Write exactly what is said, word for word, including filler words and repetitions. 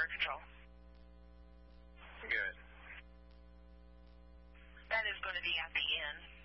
Border Patrol. Good. That is going to be at the inn.